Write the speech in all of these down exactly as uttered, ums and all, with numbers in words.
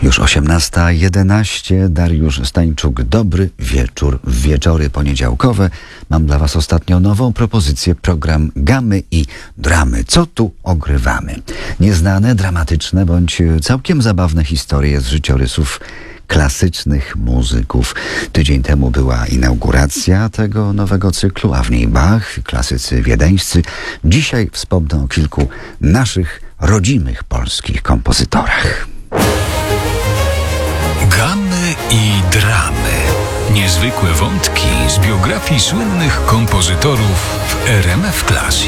Już osiemnasta jedenaście. Dariusz Stańczuk. Dobry wieczór. W wieczory poniedziałkowe mam dla Was ostatnio nową propozycję. Program Gamy i Dramy. Co tu ogrywamy? Nieznane, dramatyczne bądź całkiem zabawne historie z życiorysów klasycznych muzyków. Tydzień temu była inauguracja tego nowego cyklu, a w niej Bach, klasycy wiedeńscy. Dzisiaj wspomnę o kilku naszych rodzimych polskich kompozytorach. Gamy i dramy. Niezwykłe wątki z biografii słynnych kompozytorów w R M F Classic.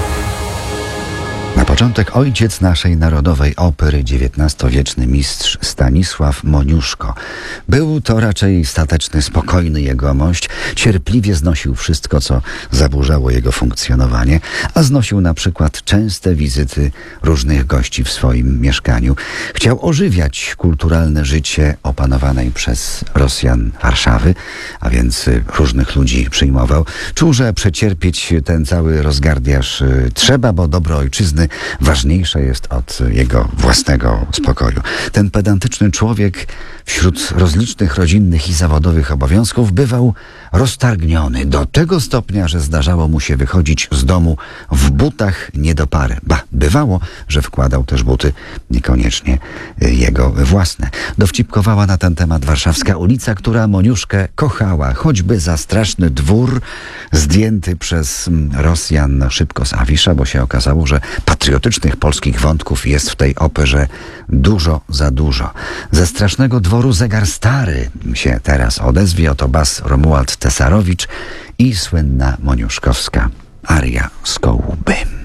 Na początek ojciec naszej narodowej opery, dziewiętnastowieczny mistrz Stanisław Moniuszko. Był to raczej stateczny, spokojny jegomość, cierpliwie znosił wszystko, co zaburzało jego funkcjonowanie, a znosił na przykład częste wizyty różnych gości w swoim mieszkaniu. Chciał ożywiać kulturalne życie opanowanej przez Rosjan Warszawy, a więc różnych ludzi przyjmował. Czuł, że przecierpieć ten cały rozgardiaż trzeba, bo dobro ojczyzny ważniejsze jest od jego własnego spokoju. Ten pedantyczny człowiek wśród rozlicznych rodzinnych i zawodowych obowiązków bywał roztargniony do tego stopnia, że zdarzało mu się wychodzić z domu w butach nie do pary. Ba, bywało, że wkładał też buty niekoniecznie jego własne. Dowcipkowała na ten temat warszawska ulica, która Moniuszkę kochała, choćby za straszny dwór zdjęty przez Rosjan szybko z awisza, bo się okazało, że patriotycznych polskich wątków jest w tej operze dużo za dużo. Ze strasznego dworu zegar stary się teraz odezwie. Oto bas Romuald Tesarowicz i słynna moniuszkowska aria z Kołuby.